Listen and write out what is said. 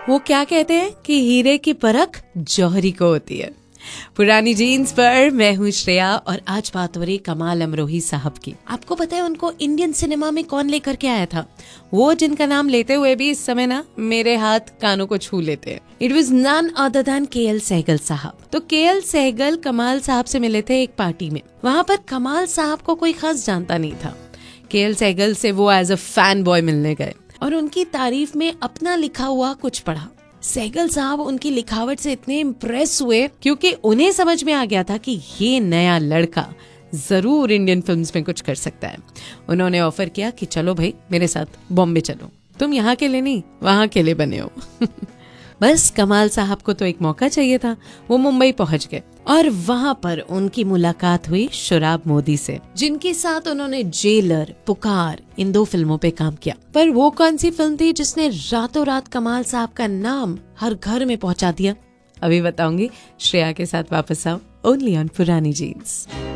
वो क्या कहते हैं कि हीरे की परख जौहरी को होती है। पुरानी जीन्स पर मैं हूँ श्रेया और आज बात हो रही कमाल अमरोही साहब की। आपको पता है उनको इंडियन सिनेमा में कौन लेकर के आया था? वो जिनका नाम लेते हुए भी इस समय ना मेरे हाथ कानों को छू लेते हैं। It was none other than KL Sehgal साहब। तो KL सहगल कमाल साहब से मिले थे एक पार्टी में। वहाँ पर कमाल साहब को कोई खास जानता नहीं था। KL सहगल से वो एज अ फैन बॉय मिलने गए और उनकी तारीफ में अपना लिखा हुआ कुछ पढ़ा। सहगल साहब उनकी लिखावट से इतने इम्प्रेस हुए क्योंकि उन्हें समझ में आ गया था कि ये नया लड़का जरूर इंडियन फिल्म्स में कुछ कर सकता है। उन्होंने ऑफर किया कि चलो भाई मेरे साथ बॉम्बे चलो, तुम यहाँ के लिए नहीं वहाँ के लिए बने हो। बस कमाल साहब को तो एक मौका चाहिए था। वो मुंबई पहुंच गए और वहां पर उनकी मुलाकात हुई शुराब मोदी से, जिनके साथ उन्होंने जेलर, पुकार इन 2 फिल्मों पे काम किया। पर वो कौन सी फिल्म थी जिसने रातों रात कमाल साहब का नाम हर घर में पहुंचा दिया? अभी बताऊंगी। श्रेया के साथ वापस आओ ओनली ऑन पुरानी जीन्स।